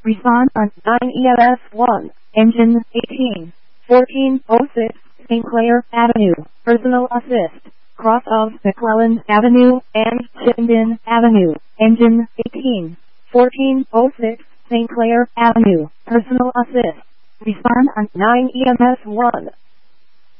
Respond on 9 EMS 1, engine 18, 1406, St. Clair Avenue, personal assist, cross of McClellan Avenue and Chittenden Avenue, engine 18, 1406, St. Clair Avenue, personal assist. Respond on 9 EMS 1.